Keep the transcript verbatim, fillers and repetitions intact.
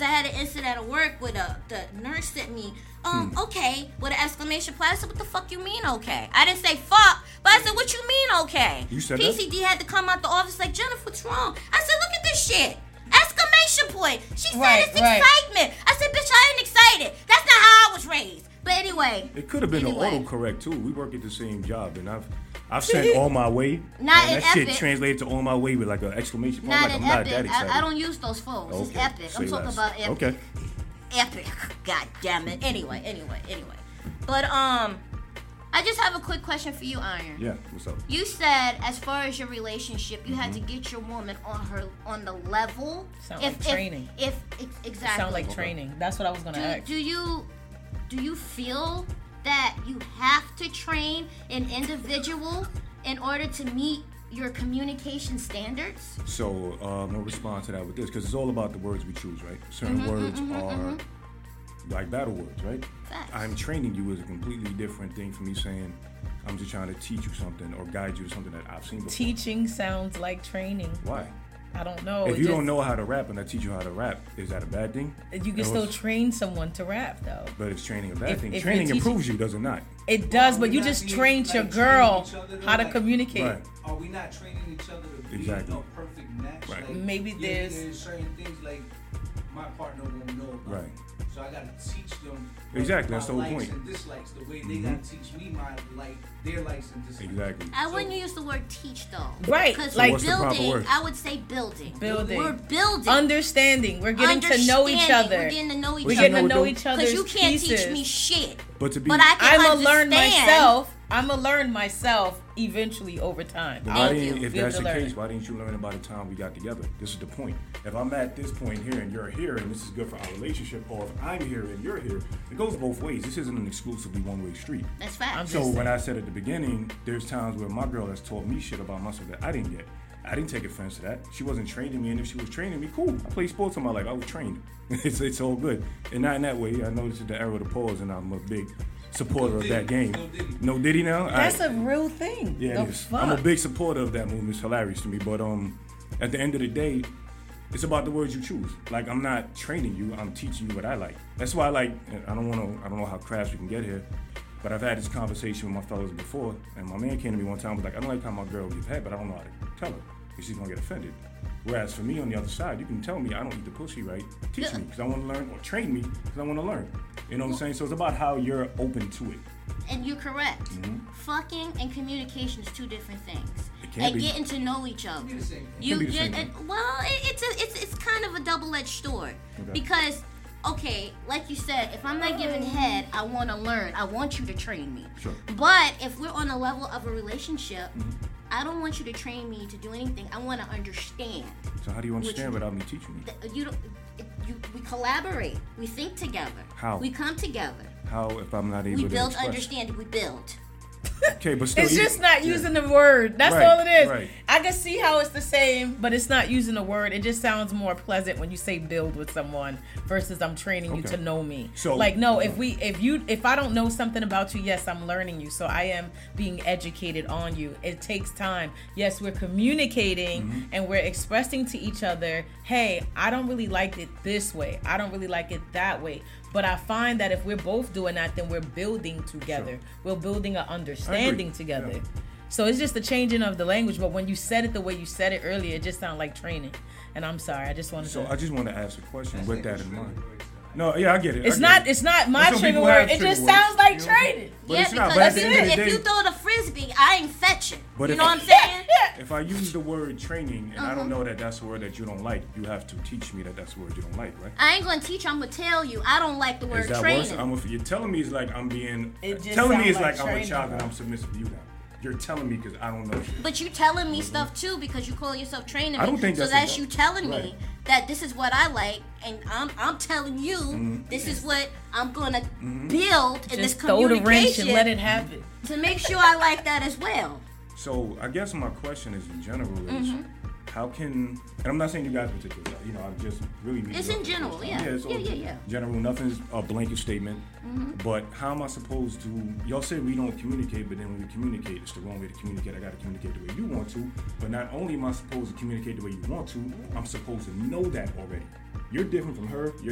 I had an incident at work with a the nurse sent me, um, hmm. okay, with an exclamation point. I said, what the fuck you mean, okay? I didn't say fuck, but I said, what you mean, okay? You said P C D that? had to come out the office like, Jennifer, what's wrong? I said, look at this shit. Exclamation point. She said right, it's right. excitement. I said, bitch, I ain't excited. That's not how I was raised. But anyway. It could have been anyway. an autocorrect too. We work at the same job, and I've I've sent on my way. Not and in that Epic. shit translated to on my way with like an exclamation point. Not like, in I'm Epic. not that excited. I, I don't use those phones. Okay. It's Epic. Say I'm talking less. about Epic. Okay. Epic. God damn it. Anyway, anyway, anyway. But um, I just have a quick question for you, Iron. Yeah. What's up? You said as far as your relationship, you mm-hmm. had to get your woman on her on the level. Sound if, like training. If, if, if exactly. Sound like okay. training. That's what I was gonna do, ask. Do you do you feel that you have to train an individual in order to meet your communication standards? So um, I'm gonna respond to that with this because it's all about the words we choose, right? Certain mm-hmm, words mm-hmm, are mm-hmm. like battle words, right? Facts. I'm training you is a completely different thing from me saying I'm just trying to teach you something or guide you to something that I've seen before. Teaching sounds like training. Why? I don't know. If you just, don't know how to rap and I teach you how to rap, is that a bad thing? You can still train someone to rap, though. But it's training a bad if, thing. If training improves you, does it not? It does, Are but we you not just being, trained like, your girl other, how to like, communicate. Right. Are we not training each other to be exactly. a perfect match? Right. Like, Maybe yeah, there's... there's certain things like my partner won't know about. Right. So I gotta teach them. Exactly, my that's the whole likes point. And dislikes the way they Mm-hmm. gotta teach me my like their likes and dislikes. Exactly. I So- wouldn't use the word teach though. Right. Because So like what's the proper building, word? I would say building. Building. We're building. Understanding. We're getting to know each Understanding. other. We're getting to know each We're other. getting to know know though? each other's Because you can't pieces. teach me shit. But to be, But I can I'm understand. gonna learn myself. I'm gonna learn myself eventually over time. But why Thank didn't, you. if Be able that's to the learn. case, why didn't you learn about the time we got together? This is the point. If I'm at this point here and you're here and this is good for our relationship, or if I'm here and you're here, it goes both ways. This isn't an exclusively one-way street. That's fact. I'm So just when saying. I said at the beginning, there's times where my girl has taught me shit about myself that I didn't get. I didn't take offense to that. She wasn't training me, and if she was training me, cool. I play sports in my life. I was trained. it's it's all good. And not in that way. I know this is the era of the pause, and I'm a big supporter of that game. No Diddy. No Diddy now? That's All right. a real thing. Yeah, the it is. fuck? I'm a big supporter of that movement. It's hilarious to me. But um, at the end of the day, it's about the words you choose. Like, I'm not training you. I'm teaching you what I like. That's why I like, I don't want to, I don't know how crass we can get here, but I've had this conversation with my fellas before, and my man came to me one time, was like, I don't like how my girl gets head, but I don't know how to tell her, because she's going to get offended. Whereas for me, on the other side, you can tell me I don't eat the pussy right. Teach me, because I want to learn, or train me, because I want to learn. You know what I'm saying? So it's about how you're open to it. And you're correct. Mm-hmm. Fucking and communication is two different things. It can and be. getting to know each other. Be the same thing. You be the get same it, thing. well, it, it's a, it's it's kind of a double-edged sword Okay. because okay, like you said, if I'm not giving head, I want to learn. I want you to train me. Sure. But if we're on a level of a relationship, Mm-hmm. I don't want you to train me to do anything. I want to understand. So how do you understand you- without me teaching you? Th- You don't. it- You, we collaborate. We think together. How? We come together. How if I'm not able We to build express? understanding. We build. Okay, but still, It's you- just not yeah. using the word. That's Right, all it is. right. I can see how it's the same, but it's not using the word. It just sounds more pleasant when you say build with someone versus I'm training you Okay. to know me. So- like no, if we if you if I don't know something about you, yes, I'm learning you. So I am being educated on you. It takes time. Yes, we're communicating Mm-hmm. and we're expressing to each other, hey, I don't really like it this way. I don't really like it that way. But I find that if we're both doing that, then we're building together. Sure. We're building an understanding together. Yeah. So it's just the changing of the language. But when you said it the way you said it earlier, it just sounded like training. And I'm sorry, I just wanted So to. I just want to ask a question That's with like that a in trigger mind. word, so. No, yeah, I get it. it's I get not. it. It's not my Some trigger people have word. It trigger just words, sounds like you know what I'm saying? training. But yeah, it's not. because But at the if, end of the if day, you throw the frisbee, I ain't fetching. But You if- know what I'm saying? if I use the word training and I Uh-huh. don't know that that's a word that you don't like, you have to teach me that that's a word you don't like, right? I ain't gonna teach you. I'm gonna tell you. I don't like the word Is that training. worse? I'm a, you're telling me it's like I'm being. It just telling me sound it's like like, I'm a training, child and bro. I'm submissive to you now. You're telling me because I don't know shit. But you telling me stuff too because you call yourself training me. I don't think so that's that's a- you telling right. me that this is what I like, and I'm I'm telling you Mm-hmm. this is what I'm gonna build in this Just throw the wrench communication and let it happen. to make sure I like that as well. So I guess my question is in general is Mm-hmm. how can, and I'm not saying you guys in particular, you know, I'm just really meeting It's you in up for the general, first yeah. time. it's Yeah, all yeah, yeah. General, nothing's a blanket statement. Mm-hmm. But how am I supposed to? Y'all say we don't communicate, but then when we communicate, it's the wrong way to communicate. I got to communicate the way you want to. But not only am I supposed to communicate the way you want to, I'm supposed to know that already. You're different from her. You're